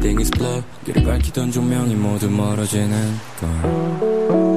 Everything is blur. 길을 밝히던 조명이 모두 멀어지는 걸.